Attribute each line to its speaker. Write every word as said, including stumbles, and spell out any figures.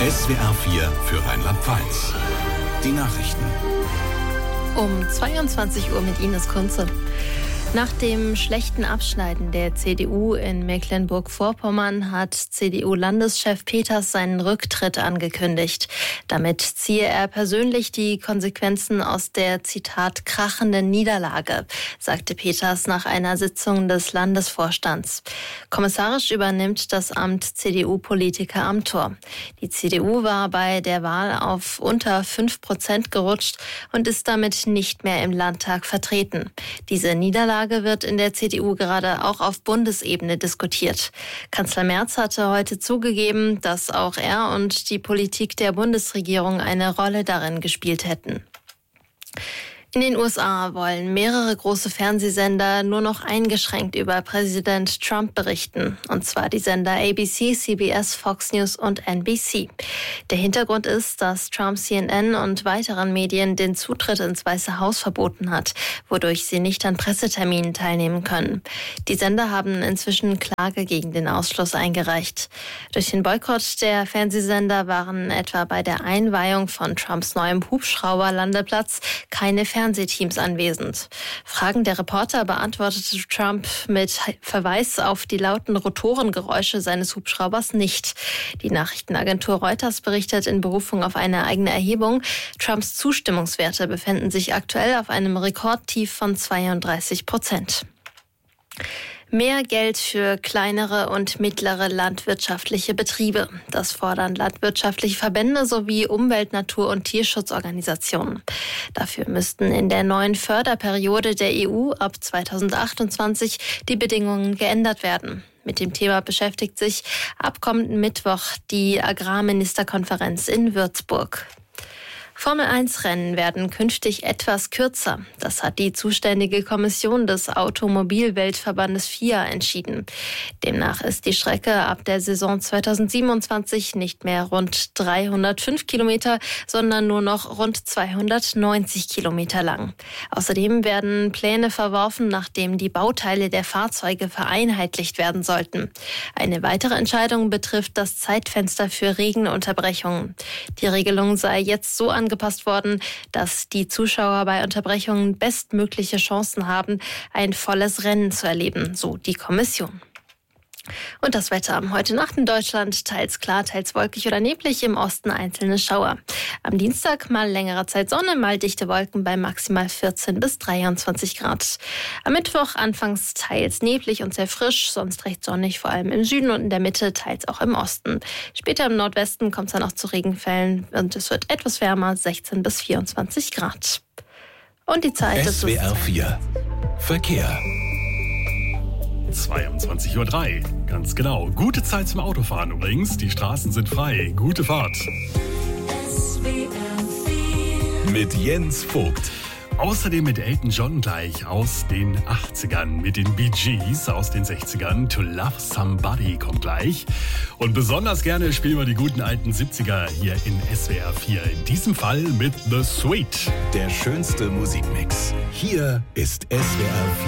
Speaker 1: S W R vier für Rheinland-Pfalz. Die Nachrichten.
Speaker 2: Um zweiundzwanzig Uhr mit Ines Kunze. Nach dem schlechten Abschneiden der C D U in Mecklenburg-Vorpommern hat C D U-Landeschef Peters seinen Rücktritt angekündigt. Damit ziehe er persönlich die Konsequenzen aus der, Zitat, krachenden Niederlage, sagte Peters nach einer Sitzung des Landesvorstands. Kommissarisch übernimmt das Amt C D U-Politiker Amthor. Die C D U war bei der Wahl auf unter fünf Prozent gerutscht und ist damit nicht mehr im Landtag vertreten. Diese Niederlage wird in der C D U gerade auch auf Bundesebene diskutiert. Kanzler Merz hatte heute zugegeben, dass auch er und die Politik der Bundesregierung eine Rolle darin gespielt hätten. In den U S A wollen mehrere große Fernsehsender nur noch eingeschränkt über Präsident Trump berichten. Und zwar die Sender A B C, C B S, Fox News und N B C. Der Hintergrund ist, dass Trump C N N und weiteren Medien den Zutritt ins Weiße Haus verboten hat, wodurch sie nicht an Presseterminen teilnehmen können. Die Sender haben inzwischen Klage gegen den Ausschluss eingereicht. Durch den Boykott der Fernsehsender waren etwa bei der Einweihung von Trumps neuem Hubschrauberlandeplatz keine Fernsehsender Fernsehteams anwesend. Fragen der Reporter beantwortete Trump mit Verweis auf die lauten Rotorengeräusche seines Hubschraubers nicht. Die Nachrichtenagentur Reuters berichtet in Berufung auf eine eigene Erhebung, Trumps Zustimmungswerte befinden sich aktuell auf einem Rekordtief von zweiunddreißig Prozent. Mehr Geld für kleinere und mittlere landwirtschaftliche Betriebe. Das fordern landwirtschaftliche Verbände sowie Umwelt-, Natur- und Tierschutzorganisationen. Dafür müssten in der neuen Förderperiode der E U ab zweitausendachtundzwanzig die Bedingungen geändert werden. Mit dem Thema beschäftigt sich ab kommenden Mittwoch die Agrarministerkonferenz in Würzburg. Formel eins Rennen werden künftig etwas kürzer. Das hat die zuständige Kommission des Automobilweltverbandes F I A entschieden. Demnach ist die Strecke ab der Saison zweitausendsiebenundzwanzig nicht mehr rund dreihundertfünf Kilometer, sondern nur noch rund zweihundertneunzig Kilometer lang. Außerdem werden Pläne verworfen, nachdem die Bauteile der Fahrzeuge vereinheitlicht werden sollten. Eine weitere Entscheidung betrifft das Zeitfenster für Regenunterbrechungen. Die Regelung sei jetzt so angepasst worden, dass die Zuschauer bei Unterbrechungen bestmögliche Chancen haben, ein volles Rennen zu erleben, so die Kommission. Und das Wetter heute Nacht in Deutschland, teils klar, teils wolkig oder neblig, im Osten einzelne Schauer. Am Dienstag mal längere Zeit Sonne, mal dichte Wolken bei maximal vierzehn bis dreiundzwanzig Grad. Am Mittwoch anfangs teils neblig und sehr frisch, sonst recht sonnig, vor allem im Süden und in der Mitte, teils auch im Osten. Später im Nordwesten kommt es dann auch zu Regenfällen und es wird etwas wärmer, sechzehn bis vierundzwanzig Grad. Und die Zeit
Speaker 1: S W R vier Verkehr.
Speaker 3: zweiundzwanzig Uhr drei, ganz genau. Gute Zeit zum Autofahren übrigens. Die Straßen sind frei. Gute Fahrt.
Speaker 4: S W R vier.
Speaker 1: Mit Jens Vogt.
Speaker 3: Außerdem mit Elton John gleich aus den achtzigern, mit den Bee Gees aus den sechzigern. To Love Somebody kommt gleich. Und besonders gerne spielen wir die guten alten siebziger hier in S W R vier. In diesem Fall mit The Sweet.
Speaker 1: Der schönste Musikmix. Hier ist S W R vier.